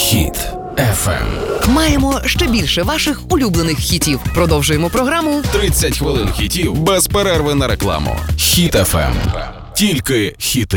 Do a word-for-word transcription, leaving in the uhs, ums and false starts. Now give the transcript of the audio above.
Хіт еф ем. Маємо ще більше ваших улюблених хітів. Продовжуємо програму тридцять хвилин хітів без перерви на рекламу. Хіт еф ем. Тільки хіти.